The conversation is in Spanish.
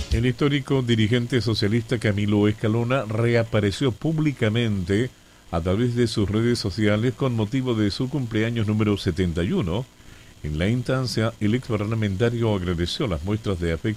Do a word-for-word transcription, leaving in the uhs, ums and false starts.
El histórico dirigente socialista Camilo Escalona reapareció públicamente a través de sus redes sociales con motivo de su cumpleaños número setenta y uno. En la instancia, el ex parlamentario agradeció las muestras de afecto